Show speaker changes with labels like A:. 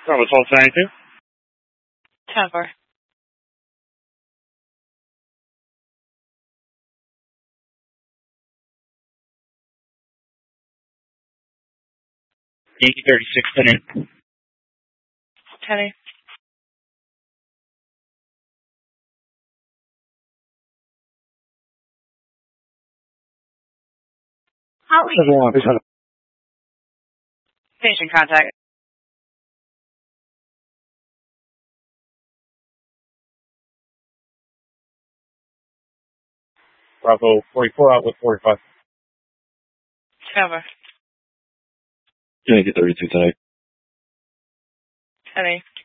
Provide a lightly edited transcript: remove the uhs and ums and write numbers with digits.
A: Bravo 1292.
B: Tower.
A: Yankee 36, 10 in.
B: Teddy. Station contact.
A: Bravo 44 out with 45.
B: Tower.
C: Yankee 32 tonight.
B: Teddy.